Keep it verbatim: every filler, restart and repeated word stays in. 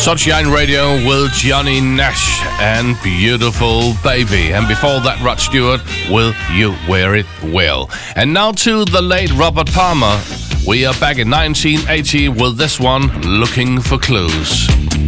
Sunshine Radio with Johnny Nash and Beautiful Baby. And before that, Rod Stewart, Will You Wear It Well. And now to the late Robert Palmer. We are back in nineteen eighty with this one, Looking for Clues.